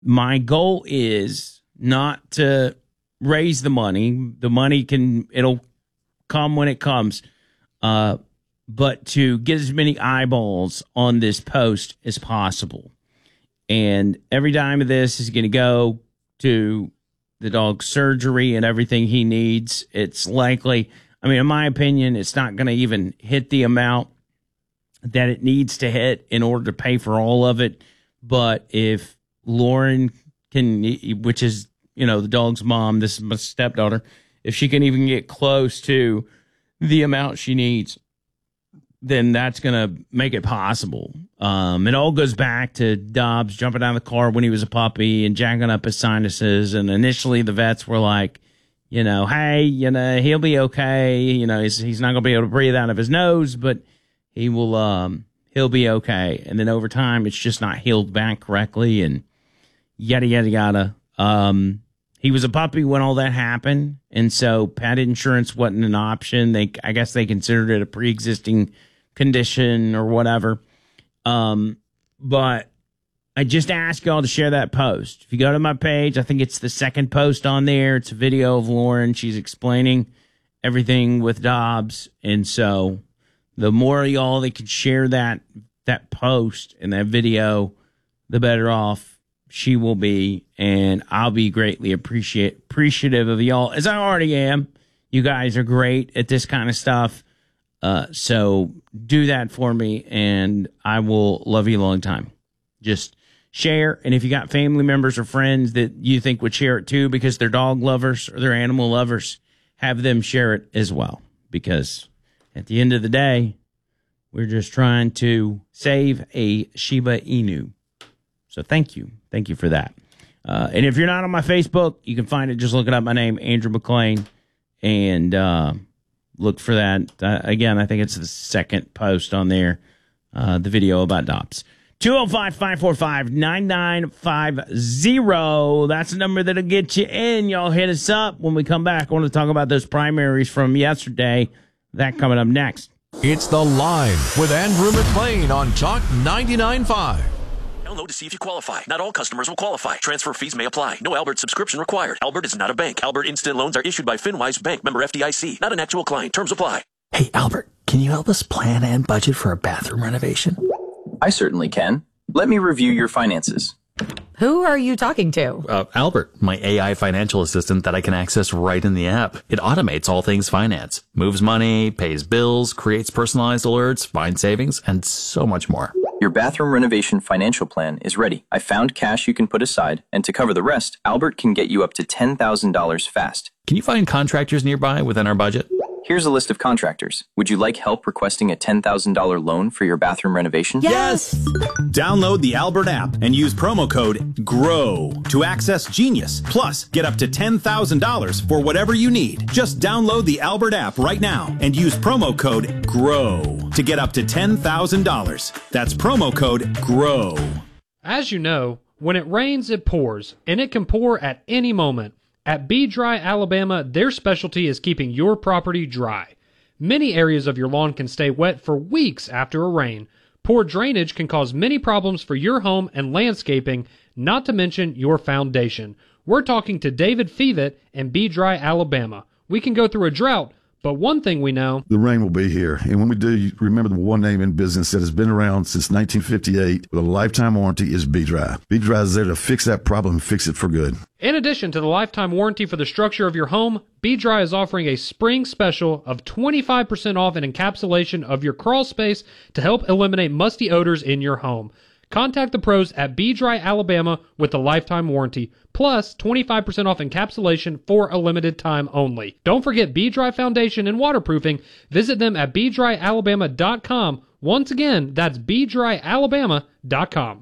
my goal is not to raise the money. The money it'll come when it comes. But to get as many eyeballs on this post as possible. And every dime of this is going to go to the dog's surgery and everything he needs. It's likely, in my opinion, it's not going to even hit the amount that it needs to hit in order to pay for all of it. But if Lauren can, which is, the dog's mom, this is my stepdaughter, if she can even get close to the amount she needs, then that's going to make it possible. It all goes back to Dobbs jumping out of the car when he was a puppy and jacking up his sinuses. And initially the vets were like, hey, he'll be okay. He's not going to be able to breathe out of his nose, but he'll be okay. And then over time, it's just not healed back correctly and yada, yada, yada. He was a puppy when all that happened. And so pet insurance wasn't an option. I guess they considered it a pre-existing condition or whatever. But I just ask y'all to share that post. If you go to my page, I think it's the second post on there. It's a video of Lauren. She's explaining everything with Dobbs. And so the more y'all that can share that post and that video, the better off she will be. And I'll be greatly appreciative of y'all, as I already am. You guys are great at this kind of stuff. So do that for me, and I will love you a long time. Just share. And if you got family members or friends that you think would share it too, because they're dog lovers or they're animal lovers, have them share it as well. Because at the end of the day, we're just trying to save a Shiba Inu. So thank you. Thank you for that. And if you're not on my Facebook, you can find it. Just looking up my name, Andrew McLean, and look for that. Again, I think it's the second post on there, the video about Dobbs. 205-545-9950. That's the number that'll get you in. Y'all hit us up. When we come back, I want to talk about those primaries from yesterday. That coming up next. It's The Line with Andrew McLean on Talk 99.5. Download to see if you qualify. Not all customers will qualify. Transfer fees may apply. No Albert subscription required. Albert is not a bank. Albert Instant Loans are issued by FinWise Bank, member FDIC. Not an actual client. Terms apply. Hey, Albert, can you help us plan and budget for a bathroom renovation? I certainly can. Let me review your finances. Who are you talking to? Albert, my AI financial assistant that I can access right in the app. It automates all things finance, moves money, pays bills, creates personalized alerts, finds savings, and so much more. Your bathroom renovation financial plan is ready. I found cash you can put aside, and to cover the rest, Albert can get you up to $10,000 fast. Can you find contractors nearby within our budget? Here's a list of contractors. Would you like help requesting a $10,000 loan for your bathroom renovation? Yes! Download the Albert app and use promo code GROW to access Genius. Plus, get up to $10,000 for whatever you need. Just download the Albert app right now and use promo code GROW to get up to $10,000. That's promo code GROW. As you know, when it rains, it pours, and it can pour at any moment. At Be Dry Alabama, their specialty is keeping your property dry. Many areas of your lawn can stay wet for weeks after a rain. Poor drainage can cause many problems for your home and landscaping, not to mention your foundation. We're talking to David Fevet and Be Dry Alabama. We can go through a drought, but one thing we know... the rain will be here. And when we do, you remember the one name in business that has been around since 1958 with a lifetime warranty is Be Dry. Be Dry is there to fix that problem and fix it for good. In addition to the lifetime warranty for the structure of your home, Be Dry is offering a spring special of 25% off an encapsulation of your crawl space to help eliminate musty odors in your home. Contact the pros at Be Dry Alabama with a lifetime warranty, plus 25% off encapsulation for a limited time only. Don't forget Be Dry Foundation and Waterproofing. Visit them at BeDryAlabama.com. Once again, that's BeDryAlabama.com.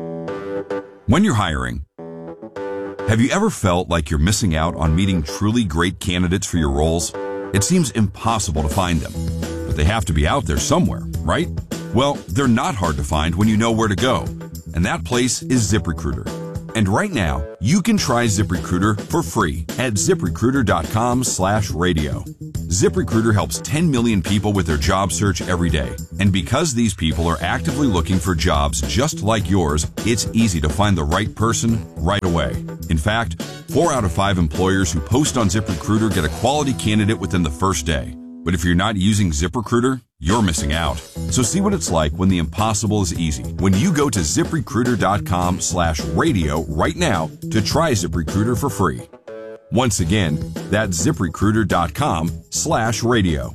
When you're hiring, have you ever felt like you're missing out on meeting truly great candidates for your roles? It seems impossible to find them, but they have to be out there somewhere, right? Well, they're not hard to find when you know where to go, and that place is ZipRecruiter. And right now, you can try ZipRecruiter for free at ZipRecruiter.com/radio. ZipRecruiter helps 10 million people with their job search every day. And because these people are actively looking for jobs just like yours, it's easy to find the right person right away. In fact, 4 out of 5 employers who post on ZipRecruiter get a quality candidate within the first day. But if you're not using ZipRecruiter, you're missing out. So see what it's like when the impossible is easy. When you go to ZipRecruiter.com/radio right now to try ZipRecruiter for free. Once again, that's ZipRecruiter.com/radio.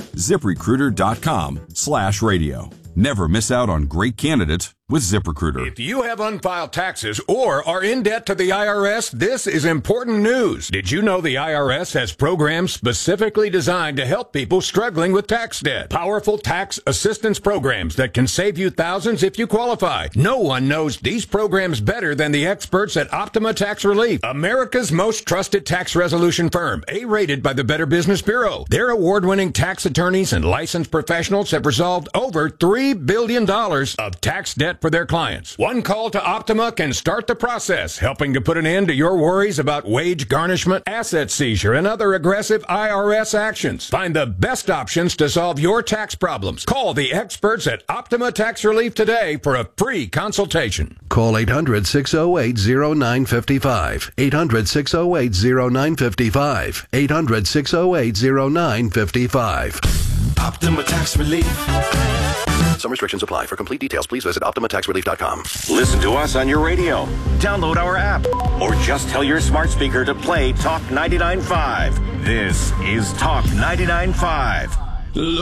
ZipRecruiter.com/radio. Never miss out on great candidates with ZipRecruiter. If you have unfiled taxes or are in debt to the IRS, this is important news. Did you know the IRS has programs specifically designed to help people struggling with tax debt? Powerful tax assistance programs that can save you thousands if you qualify. No one knows these programs better than the experts at Optima Tax Relief, America's most trusted tax resolution firm, A-rated by the Better Business Bureau. Their award-winning tax attorneys and licensed professionals have resolved over $3 billion of tax debt for their clients. One call to Optima can start the process, helping to put an end to your worries about wage garnishment, asset seizure, and other aggressive IRS actions. Find the best options to solve your tax problems. Call the experts at Optima Tax Relief today for a free consultation. Call 800-608-0955. 800-608-0955. 800-608-0955. Optima Tax Relief. Some restrictions apply. For complete details, please visit OptimaTaxRelief.com. Listen to us on your radio. Download our app. Or just tell your smart speaker to play Talk 99.5. This is Talk 99.5.